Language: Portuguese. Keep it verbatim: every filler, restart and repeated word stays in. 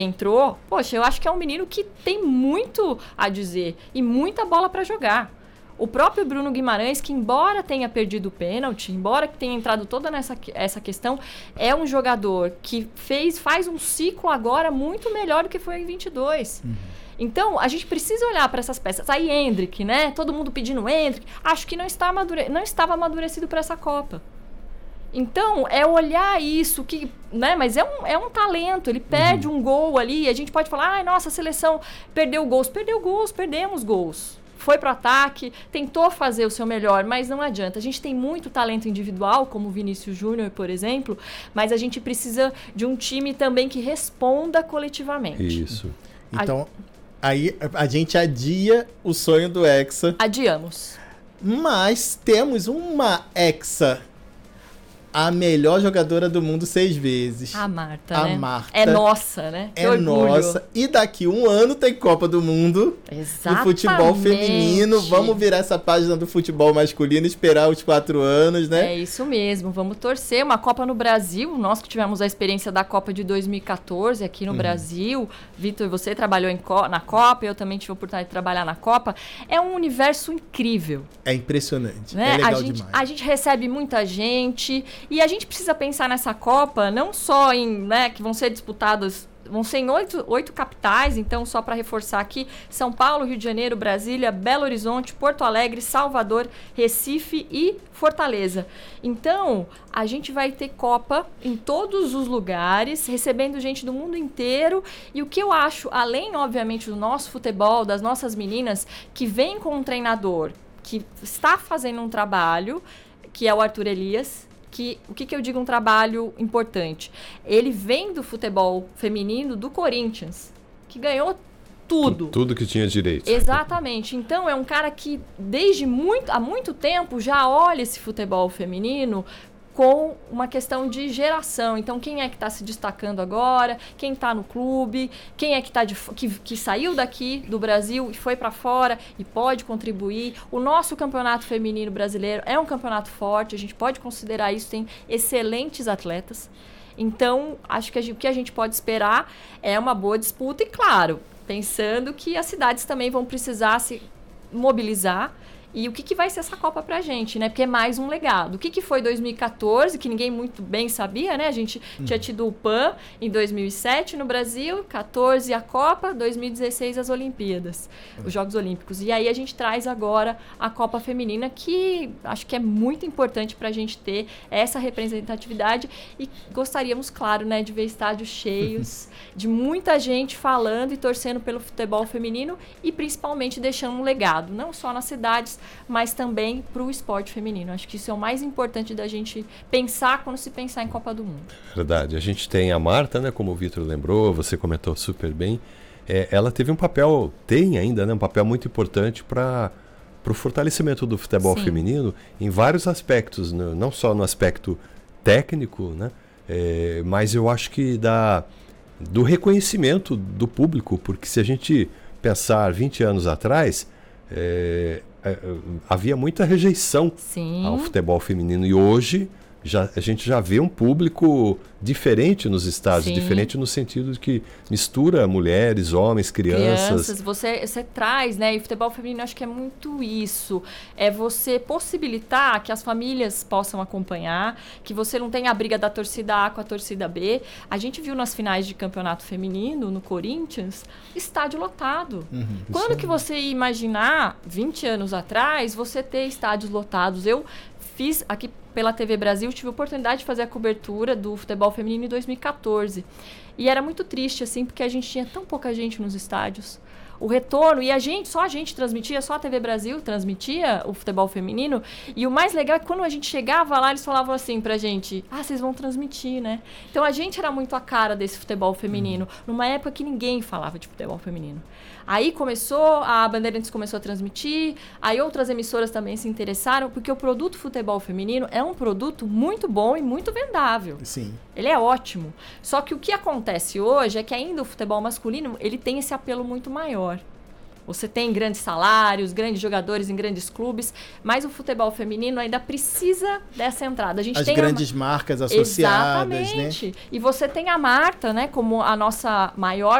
entrou, poxa, eu acho que é um menino que tem muito a dizer e muita bola para jogar. O próprio Bruno Guimarães, que embora tenha perdido o pênalti, embora tenha entrado toda nessa essa questão, é um jogador que fez, faz um ciclo agora muito melhor do que foi em vinte e dois. Uhum. Então, a gente precisa olhar para essas peças. Aí, Endrick, né? Todo mundo pedindo Endrick. Acho que não, está amadure... não estava amadurecido para essa Copa. Então, é olhar isso, que, né? Mas é um, é um talento, ele perde uhum. um gol ali, a gente pode falar, ai, nossa, a seleção perdeu gols. Perdeu gols, perdemos gols. Foi pro ataque, tentou fazer o seu melhor, mas não adianta. A gente tem muito talento individual, como o Vinícius Júnior, por exemplo, mas a gente precisa de um time também que responda coletivamente. Isso. Então, a... aí a gente adia o sonho do Hexa. Adiamos. Mas temos uma Hexa, a melhor jogadora do mundo seis vezes. A Marta, a né? Marta. É nossa, né? Que é orgulho. Nossa. E daqui um ano tem Copa do Mundo. Exatamente. Do futebol feminino. Vamos virar essa página do futebol masculino e esperar os quatro anos, né? É isso mesmo. Vamos torcer. Uma Copa no Brasil. Nós que tivemos a experiência da Copa de dois mil e catorze aqui no uhum. Brasil. Vitor, você trabalhou em co- na Copa. Eu também tive a oportunidade de trabalhar na Copa. É um universo incrível. É impressionante. Né? É legal a gente, demais. A gente recebe muita gente. E a gente precisa pensar nessa Copa não só em, né, que vão ser disputadas, vão ser em oito, oito capitais, então só para reforçar aqui, São Paulo, Rio de Janeiro, Brasília, Belo Horizonte, Porto Alegre, Salvador, Recife e Fortaleza. Então, a gente vai ter Copa em todos os lugares, recebendo gente do mundo inteiro, e o que eu acho, além, obviamente, do nosso futebol, das nossas meninas, que vem com um treinador que está fazendo um trabalho, que é o Arthur Elias, que o que, que eu digo um trabalho importante? Ele vem do futebol feminino do Corinthians, que ganhou tudo. Tudo que tinha direito. Exatamente. Então, é um cara que, desde muito, há muito tempo, já olha esse futebol feminino com uma questão de geração. Então, quem é que está se destacando agora? Quem está no clube? Quem é que, tá de, que, que saiu daqui do Brasil e foi para fora e pode contribuir? O nosso campeonato feminino brasileiro é um campeonato forte, a gente pode considerar isso, tem excelentes atletas. Então, acho que a gente, o que a gente pode esperar é uma boa disputa e, claro, pensando que as cidades também vão precisar se mobilizar. E o que, que vai ser essa Copa pra gente, né? Porque é mais um legado. O que, que foi dois mil e catorze, que ninguém muito bem sabia, né? A gente hum. tinha tido o PAN em dois mil e sete no Brasil, catorze a Copa, dois mil e dezesseis as Olimpíadas, hum. os Jogos Olímpicos. E aí a gente traz agora a Copa Feminina, que acho que é muito importante pra gente ter essa representatividade. E gostaríamos, claro, né, de ver estádios cheios, de muita gente falando e torcendo pelo futebol feminino e principalmente deixando um legado, não só nas cidades, mas também para o esporte feminino. Acho que isso é o mais importante da gente pensar quando se pensar em Copa do Mundo. Verdade. A gente tem a Marta, né, como o Vitor lembrou, você comentou super bem. É, ela teve um papel, tem ainda, né, um papel muito importante para o fortalecimento do futebol Sim. feminino em vários aspectos, né, não só no aspecto técnico, né, é, mas eu acho que da, do reconhecimento do público, porque se a gente pensar vinte anos atrás, é, havia muita rejeição Sim. ao futebol feminino e hoje já, a gente já vê um público diferente nos estádios, Sim. diferente no sentido de que mistura mulheres, homens, crianças. Crianças, você, você traz, né? E o futebol feminino acho que é muito isso. É você possibilitar que as famílias possam acompanhar, que você não tenha a briga da torcida A com a torcida B. A gente viu nas finais de campeonato feminino, no Corinthians, estádio lotado. Uhum, Quando que você ia imaginar, vinte anos atrás, você ter estádios lotados? Eu fiz aqui pela T V Brasil, tive a oportunidade de fazer a cobertura do futebol feminino em dois mil e catorze. E era muito triste, assim, porque a gente tinha tão pouca gente nos estádios. O retorno, e a gente, só a gente transmitia, só a T V Brasil transmitia o futebol feminino. E o mais legal é que quando a gente chegava lá, eles falavam assim pra gente, ah, vocês vão transmitir, né? Então a gente era muito a cara desse futebol feminino, uhum. numa época que ninguém falava de futebol feminino. Aí começou, a Bandeirantes começou a transmitir, aí outras emissoras também se interessaram, porque o produto futebol feminino é um produto muito bom e muito vendável. Sim. Ele é ótimo. Só que o que acontece hoje é que ainda o futebol masculino, ele tem esse apelo muito maior. Você tem grandes salários, grandes jogadores em grandes clubes, mas o futebol feminino ainda precisa dessa entrada. A gente As tem grandes a... marcas associadas, Exatamente. né? E você tem a Marta, né, como a nossa maior